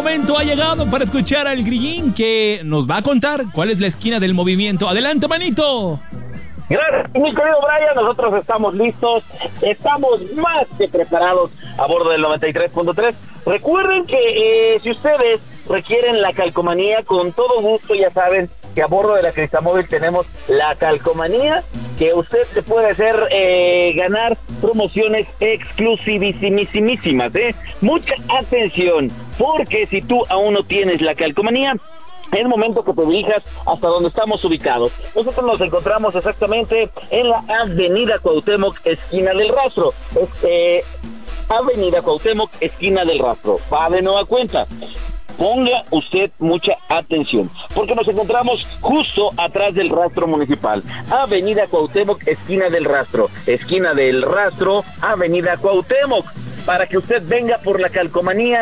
momento ha llegado para escuchar al Grillín, que nos va a contar cuál es la esquina del movimiento. Adelante, manito. Gracias, mi querido Brian, nosotros estamos listos, estamos más que preparados a bordo del 93.3. Recuerden que si ustedes requieren la calcomanía, con todo gusto, ya saben que a bordo de la Cristamóvil tenemos la calcomanía, que usted se puede hacer ganar promociones exclusivísimas, Mucha atención, porque si tú aún no tienes la calcomanía, es momento que te dirijas hasta donde estamos ubicados. Nosotros nos encontramos exactamente en la Avenida Cuauhtémoc, esquina del Rastro. Avenida Cuauhtémoc, esquina del Rastro. Va de nueva cuenta. Ponga usted mucha atención, porque nos encontramos justo atrás del Rastro Municipal. Avenida Cuauhtémoc, esquina del Rastro. Esquina del Rastro, Avenida Cuauhtémoc. Para que usted venga por la calcomanía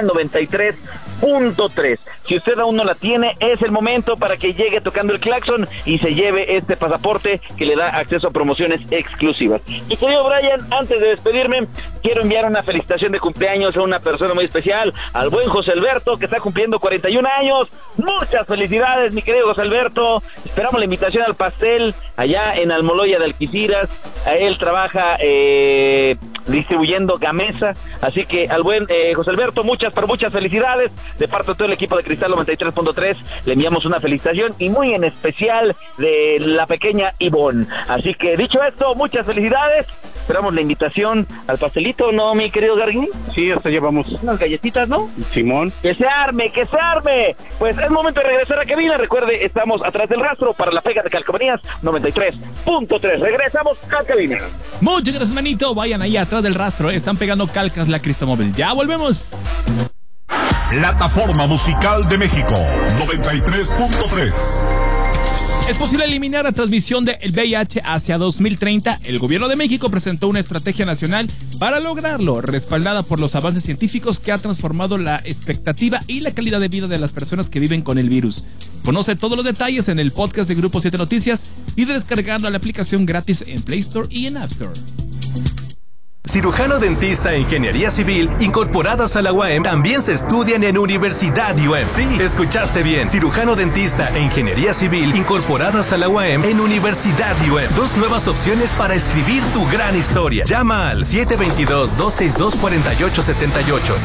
93.3. Si usted aún no la tiene, es el momento para que llegue tocando el claxon y se lleve este pasaporte que le da acceso a promociones exclusivas. Y querido Brian, antes de despedirme, quiero enviar una felicitación de cumpleaños a una persona muy especial, al buen José Alberto, que está cumpliendo 41 años. Muchas felicidades, mi querido José Alberto. Esperamos la invitación al pastel allá en Almoloya de Alquiciras. A él trabaja distribuyendo Gamesa. Así que al buen José Alberto, muchas felicidades de parte de todo el equipo de Cristal 93.3. Le enviamos una felicitación, y muy en especial de la pequeña Ivonne. Así que dicho esto, muchas felicidades. Esperamos la invitación al pastelito, ¿no, mi querido Garguín? Sí, hasta llevamos unas galletitas, ¿no? Simón. ¡Que se arme! Pues es momento de regresar a cabina. Recuerde, estamos atrás del Rastro para la pega de calcomanías 93.3. Regresamos a cabina. Muchas gracias, manito. Vayan ahí atrás del Rastro. Están pegando calcas la Cristamóvil. Ya volvemos. Plataforma Musical de México 93.3. ¿Es posible eliminar la transmisión del VIH hacia 2030? El gobierno de México presentó una estrategia nacional para lograrlo, respaldada por los avances científicos que ha transformado la expectativa y la calidad de vida de las personas que viven con el virus. Conoce todos los detalles en el podcast de Grupo 7 Noticias y descargando la aplicación gratis en Play Store y en App Store. Cirujano dentista e ingeniería civil incorporadas a la UAM también se estudian en Universidad UAM. Sí, escuchaste bien. Cirujano dentista e ingeniería civil incorporadas a la UAM en Universidad UAM. 2 nuevas opciones para escribir tu gran historia. Llama al 722-262-4878.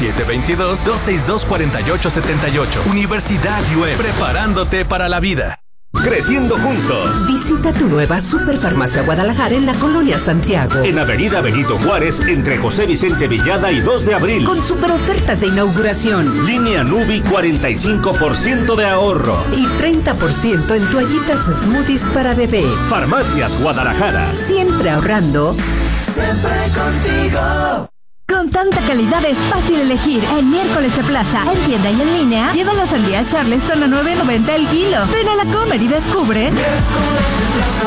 722-262-4878. Universidad UAM, preparándote para la vida. Creciendo juntos. Visita tu nueva Superfarmacia Guadalajara en la Colonia Santiago. En Avenida Benito Juárez, entre José Vicente Villada y 2 de abril. Con super ofertas de inauguración. Línea Nubi, 45% de ahorro. Y 30% en toallitas smoothies para bebé. Farmacias Guadalajara. Siempre ahorrando. Siempre contigo. Con tanta calidad es fácil elegir. En Miércoles de Plaza, en tienda y en línea, lleva la sandía Charleston a $9.90 el kilo. Ven a la Comer y descubre. Miércoles de Plaza.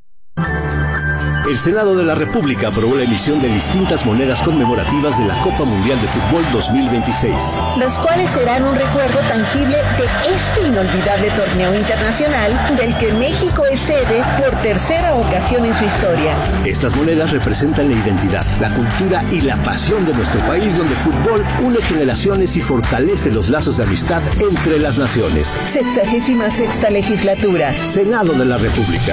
El Senado de la República aprobó la emisión de distintas monedas conmemorativas de la Copa Mundial de Fútbol 2026. Los cuales serán un recuerdo tangible de este inolvidable torneo internacional del que México es sede por tercera ocasión en su historia. Estas monedas representan la identidad, la cultura y la pasión de nuestro país, donde el fútbol une generaciones y fortalece los lazos de amistad entre las naciones. 66ª legislatura. Senado de la República.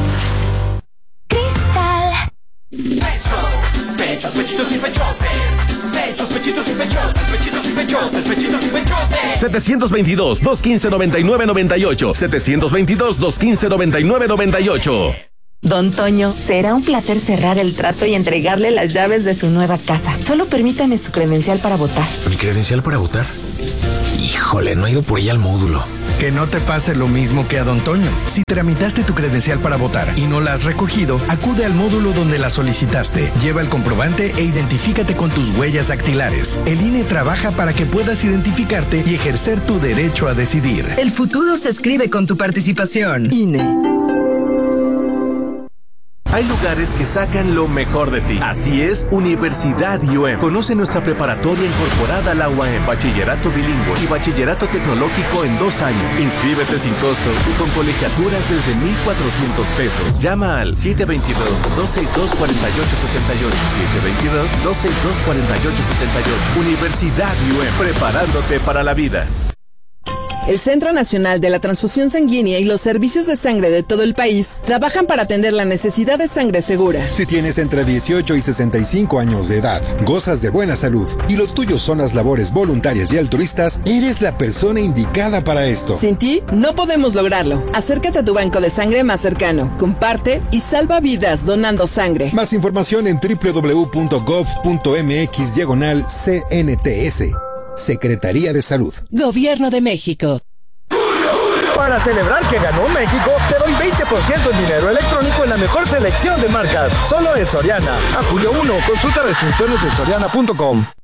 Pechos, pechitos y pechotes. Pechos, pechitos y pechotes. Pechitos y pechotes. Pechitos y pechotes. 722-215-9998. 722-215-9998. Don Toño, será un placer cerrar el trato y entregarle las llaves de su nueva casa. Solo permítame su credencial para votar. ¿Mi credencial para votar? Híjole, no he ido por ella al módulo. Que no te pase lo mismo que a Don Toño. Si tramitaste tu credencial para votar y no la has recogido, acude al módulo donde la solicitaste. Lleva el comprobante e identifícate con tus huellas dactilares. El INE trabaja para que puedas identificarte y ejercer tu derecho a decidir. El futuro se escribe con tu participación. INE. Hay lugares que sacan lo mejor de ti. Así es, Universidad UAM. Conoce nuestra preparatoria incorporada a la UAM, bachillerato bilingüe y bachillerato tecnológico en 2 años. Inscríbete sin costo y con colegiaturas desde $1,400. Llama al 722-262-4878. 722-262-4878. Universidad UAM, preparándote para la vida. El Centro Nacional de la Transfusión Sanguínea y los servicios de sangre de todo el país trabajan para atender la necesidad de sangre segura. Si tienes entre 18 y 65 años de edad, gozas de buena salud y lo tuyo son las labores voluntarias y altruistas, eres la persona indicada para esto. Sin ti, no podemos lograrlo. Acércate a tu banco de sangre más cercano, comparte y salva vidas donando sangre. Más información en www.gov.mx/CNTS. Secretaría de Salud. Gobierno de México. Para celebrar que ganó México, te doy 20% en dinero electrónico en la mejor selección de marcas. Solo en Soriana. A julio 1, consulta restricciones en soriana.com.